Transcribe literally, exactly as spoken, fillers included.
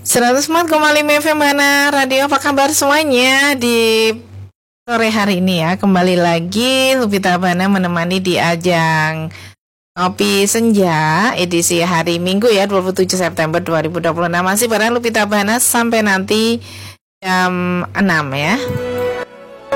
seratus empat koma lima F M Mana Radio. Apa kabar semuanya di sore hari ini ya? Kembali lagi Lupita Bana menemani di ajang Kopi Senja edisi hari Minggu ya, dua puluh tujuh September dua ribu dua puluh enam. Masih bareng Lupita Bana sampai nanti jam enam ya.